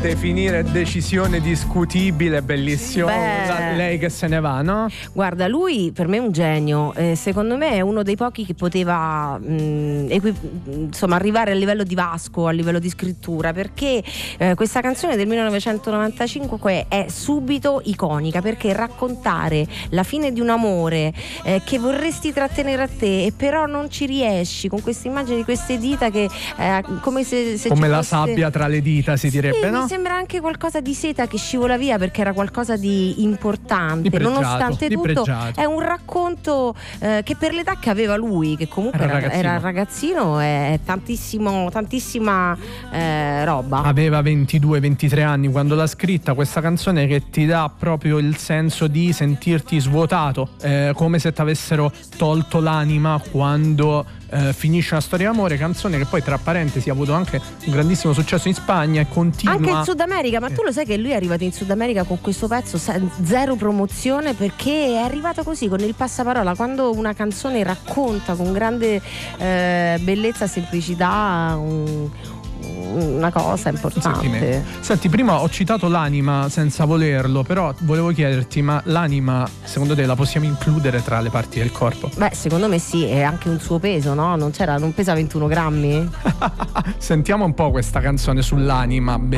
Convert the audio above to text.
definire decisione discutibile, bellissimo. Lei che se ne va, no? Guarda, lui per me è un genio, secondo me è uno dei pochi che poteva insomma arrivare a livello di Vasco, a livello di scrittura, perché questa canzone del 1995 è subito iconica, perché raccontare la fine di un amore che vorresti trattenere a te e però non ci riesci, con questa immagine di queste dita che come se come la fosse... sabbia tra le dita, si direbbe, no? Mi sembra anche qualcosa di seta che scivola via, perché era qualcosa di importante, nonostante tutto è un racconto che per l'età che aveva lui, che comunque era ragazzino, è tantissima roba. Aveva 22-23 anni quando l'ha scritta questa canzone, che ti dà proprio il senso di sentirti svuotato, come se ti avessero tolto l'anima quando finisce una storia d'amore. Canzone che poi, tra parentesi, ha avuto anche un grandissimo successo in Spagna e continua anche in Sud America. Ma tu lo sai che lui è arrivato in Sud America con questo pezzo zero promozione, perché è arrivato così, con il passaparola. Quando una canzone racconta con grande bellezza e semplicità una cosa importante. Senti, prima ho citato l'anima senza volerlo, però volevo chiederti, ma l'anima secondo te la possiamo includere tra le parti del corpo? Beh, secondo me sì, è anche un suo peso, no? Non pesa 21 grammi? Sentiamo un po' questa canzone sull'anima.